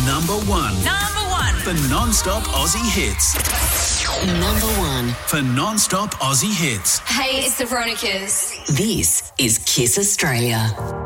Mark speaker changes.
Speaker 1: Number one.
Speaker 2: Number one.
Speaker 1: For non-stop Aussie hits.
Speaker 3: Number one.
Speaker 1: For non-stop Aussie hits.
Speaker 4: Hey, it's the Veronicas.
Speaker 3: This is Kiss Australia.